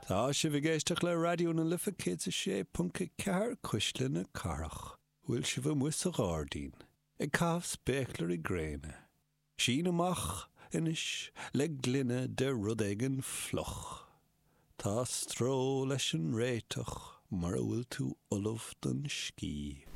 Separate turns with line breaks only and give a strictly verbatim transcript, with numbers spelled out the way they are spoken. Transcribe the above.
Tá sé bhgéisteach le radio na lifa cé a sé punca cear cuisle na carach. Bhfuil si bh muas a gáardín. I cáf spéchlar i gréine. Sin amach inis le glynne de rud éigen floch. Tá stró leis an réiteach mar a bhfuil tú olaf don scí.